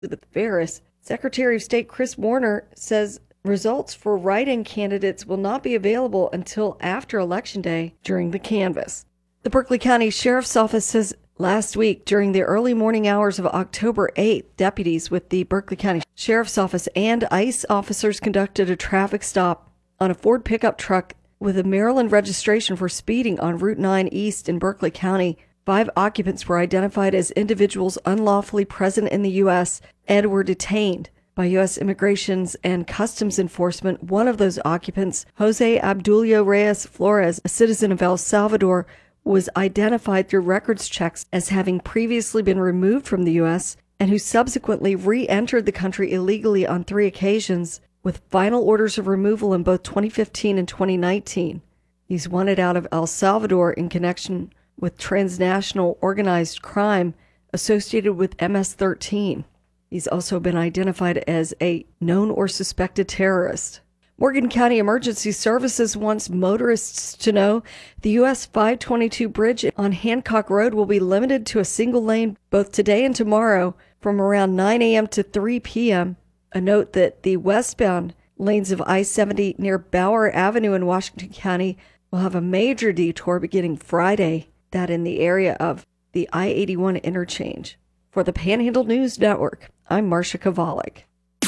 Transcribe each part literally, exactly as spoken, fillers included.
Elizabeth Ferris. Secretary of State Chris Warner says results for write-in candidates will not be available until after Election Day during the canvass. The Berkeley County Sheriff's Office says last week, during the early morning hours of October eighth, deputies with the Berkeley County Sheriff's Office and ICE officers conducted a traffic stop on a Ford pickup truck with a Maryland registration for speeding on Route nine East in Berkeley County. Five occupants were identified as individuals unlawfully present in the U S and were detained by U S Immigrations and Customs Enforcement. One of those occupants, Jose Abdulio Reyes Flores, a citizen of El Salvador, was identified through records checks as having previously been removed from the U S and who subsequently re-entered the country illegally on three occasions with final orders of removal in both twenty fifteen and twenty nineteen. He's wanted out of El Salvador in connection with transnational organized crime associated with M S thirteen. He's also been identified as a known or suspected terrorist. Morgan County Emergency Services wants motorists to know the U S five twenty-two bridge on Hancock Road will be limited to a single lane both today and tomorrow from around nine a.m. to three p.m. A note that the westbound lanes of I seventy near Bauer Avenue in Washington County will have a major detour beginning Friday, that in the area of the I eighty-one interchange. For the Panhandle News Network, I'm Marcia Kovalik.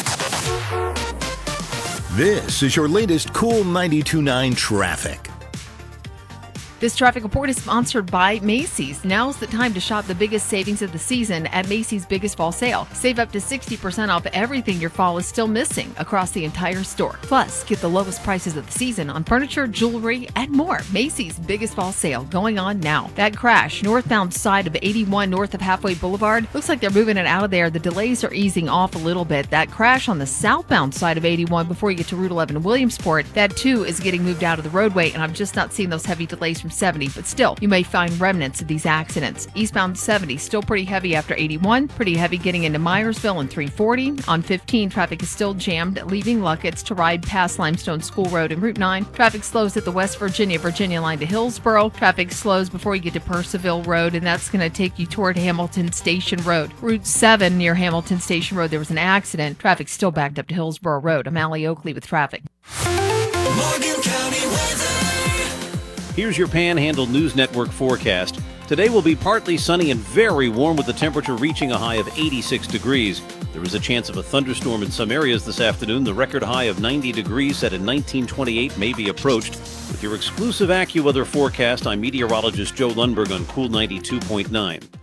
This is your latest Cool ninety-two point nine traffic. This traffic report is sponsored by Macy's. Now's the time to shop the biggest savings of the season at Macy's Biggest Fall Sale. Save up to sixty percent off everything your fall is still missing across the entire store. Plus, get the lowest prices of the season on furniture, jewelry, and more. Macy's Biggest Fall Sale going on now. That crash northbound side of eighty-one north of Halfway Boulevard, looks like they're moving it out of there. The delays are easing off a little bit. That crash on the southbound side of eighty-one before you get to Route eleven in Williamsport, that too is getting moved out of the roadway, and I'm just not seeing those heavy delays from seventy, but still, you may find remnants of these accidents. Eastbound seventy, still pretty heavy after eighty-one, pretty heavy getting into Myersville and three forty. On fifteen, traffic is still jammed, leaving Luckett's to ride past Limestone School Road and Route nine. Traffic slows at the West Virginia, Virginia line to Hillsboro. Traffic slows before you get to Percival Road, and that's going to take you toward Hamilton Station Road. Route seven near Hamilton Station Road, there was an accident. Traffic still backed up to Hillsboro Road. I'm Allie Oakley with traffic. Morgan County weather. Here's your Panhandle News Network forecast. Today will be partly sunny and very warm with the temperature reaching a high of eighty-six degrees. There is a chance of a thunderstorm in some areas this afternoon. The record high of ninety degrees set in nineteen twenty-eight may be approached. With your exclusive AccuWeather forecast, I'm meteorologist Joe Lundberg on Cool ninety-two point nine.